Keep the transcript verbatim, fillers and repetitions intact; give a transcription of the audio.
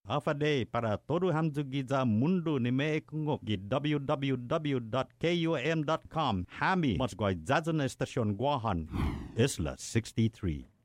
Afade para todo hamzugiza mundo ni me kungok gi w w w dot kum dot com. Hami mas goi zazan estasyon guahan. Isla sixty-three.